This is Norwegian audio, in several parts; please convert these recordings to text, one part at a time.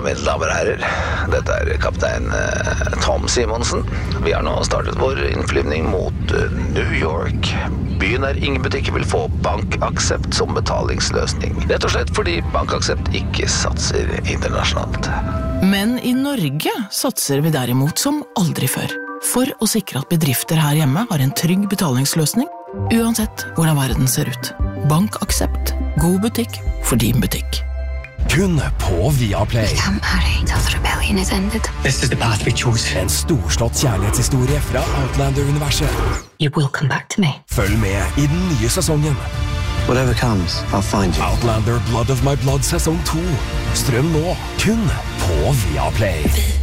mine damer og herrer. Dette kaptein Tom Simonsen. Vi har nå startet vår innflyvning mot New York. Byen ingen butikker vil få BankAxept som betalingsløsning. Rett og slett fordi BankAxept ikke satser internasjonalt. Men i Norge satser vi derimot som aldri før. For å sikre at bedrifter her hjemme har en trygg betalingsløsning, uansett hvordan verden ser ut. BankAxept. God butikk for din butikk. Kun på Viaplay. We can't marry until the rebellion is ended. This is the path we chose. En storslått kjærlighetshistorie fra Outlander-universet. You will come back to me. Følg med i den nye sesongen. Whatever comes, I'll find you. Outlander Blood of My Blood sesong 2. Strøm nå, kun på Viaplay.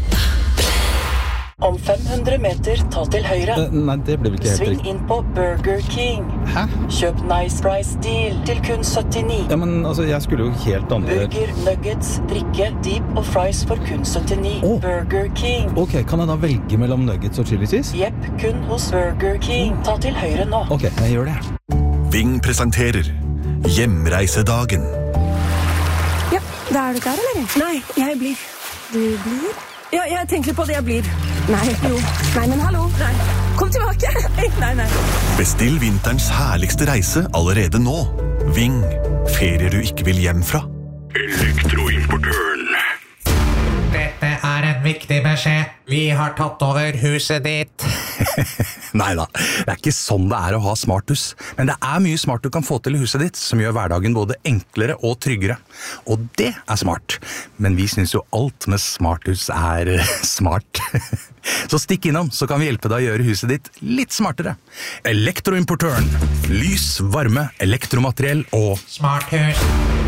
Om 500 meter, ta til høyre. Nei, det blir vel ikke helt Sving riktig. inn på Burger King. Hæ? Kjøp Nice Price Deal til kun 79. Ja, men altså, jeg skulle jo helt andre... Burger, nuggets, drikke, deep og fries for kun 79. Åh. Burger King. Ok, kan jeg da velge mellom nuggets og chili cheese? Jepp, kun hos Burger King. Ta til høyre nå. Ok, jeg gjør det. Ving presenterer Hjemreisedagen. Ja, da er du klar, eller? Nei, jeg blir. Du blir? Ja, jeg tenker på det jeg blir. Nei, jo. Nei, men hallo. Nei. Kom tilbake. Nei. Bestill vinterens herligste reise allerede nå. Ving, ferier du ikke vil hjem fra. Elektroimportøren. Dette en viktig beskjed. Vi har tatt over huset ditt. Neida, det ikke sånn det å ha smarthus. Men det mye smart du kan få til i huset ditt, som gjør hverdagen både enklere og tryggere. Og det smart. Men vi synes jo alt med smarthus smart. Så stikk innom, så kan vi hjelpe deg å gjøre huset ditt litt smartere. Elektroimportøren. Lys, varme, elektromateriell og Smarthus.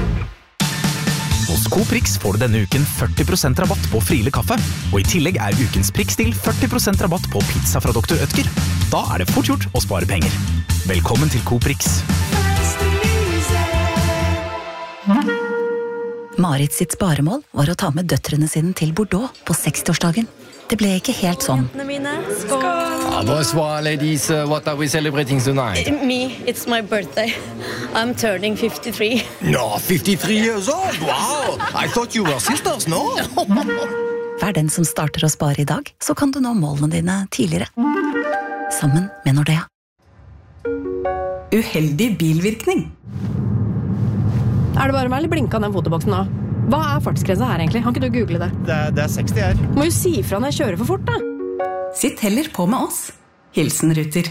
Hos Coprix får du denne uken 40% rabatt på Friele kaffe, og i tillegg ukens prikkstil 40% rabatt på pizza fra Dr. Ødker. Da det fort gjort å spare penger. Velkommen til Coprix. Marit sitt sparemål var å ta med døtrene sine til Bordeaux på 60-årsdagen. Det ble ikke helt sånn. Bonsoir, ladies. What are we celebrating tonight? Me, it's my birthday. I'm turning 53. No, 53 years old? Wow! I thought you were sisters, no? Vær den som starter å spare i dag, så kan du nå målene dine tidligere. Sammen med Nordea. Uheldig bilvirkning. Det bare meg, eller blinka den fotoboksen nå? Hva fartsgrensa her egentlig? Kan ikke du google det? Det 60 her. Må jo si fra når jeg kjører for fort, da. Sitt heller på med oss. Hilsen Ruter.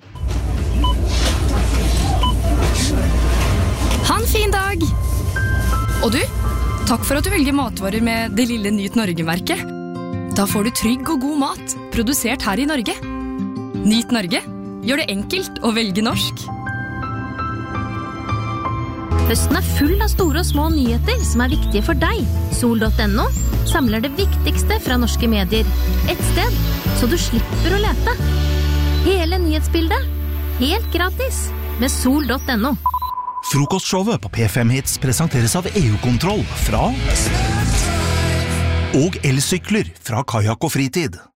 Ha en fin dag! Og du, takk for at du velger matvarer med det lille Nyt Norge-merket. Da får du trygg og god mat, produsert her i Norge. Nyt Norge gjør det enkelt å velge norsk. Høsten full av store og små nyheter som viktige for deg. Sol.no samler det viktigste fra norske medier. Et sted, så du slipper å lete. Hele nyhetsbildet, helt gratis, med Sol.no. Frokostshowet på P5 Hits presenteres av EU-kontroll fra og elsykler fra Kajak og Fritid.